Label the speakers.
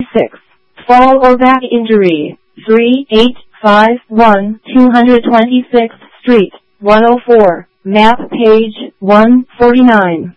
Speaker 1: 226. Fall or back injury. 3851 226th Street, 104. Map page 149.